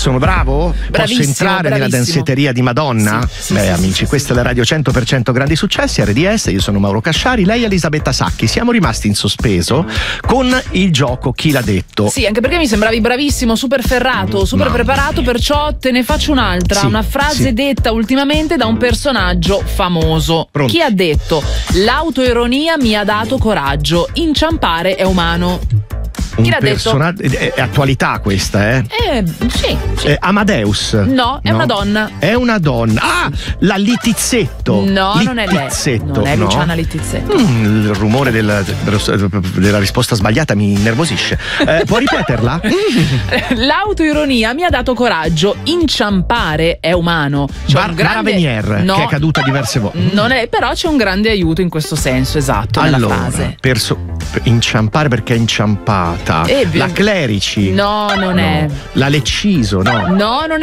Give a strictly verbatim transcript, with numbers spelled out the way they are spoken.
Sono bravo? Posso entrare nella danzetteria di Madonna? Sì, sì, Beh, sì, amici, sì, questa è la Radio cento per cento Grandi Successi, R D S. Io sono Mauro Casciari, lei è Elisabetta Sacchi. Siamo rimasti in sospeso con il gioco Chi l'ha detto. Sì, anche perché mi sembravi bravissimo, super ferrato, super Ma... preparato, perciò te ne faccio un'altra. Sì, una frase sì. detta ultimamente da un personaggio famoso. Pronto. Chi ha detto: l'autoironia mi ha dato coraggio, inciampare è umano? Un Chi l'ha personaggio, detto? è, è attualità questa, eh? Eh, sì, sì. Eh, Amadeus. No, è una donna. È una donna. Ah, la Littizzetto. No, non è lei. Littizzetto, Non è no? Luciana Littizzetto. Mm, il rumore della, della risposta sbagliata mi innervosisce. Eh, può ripeterla? L'autoironia mi ha dato coraggio, inciampare è umano. C'è Bar- un grande... Mara Venier, no, che è caduta diverse volte. Non è, però c'è un grande aiuto in questo senso, esatto, nella Allora, frase. perso- inciampare perché è inciampata. Eh, la Clerici. No, non è. La Lecciso, no. No, non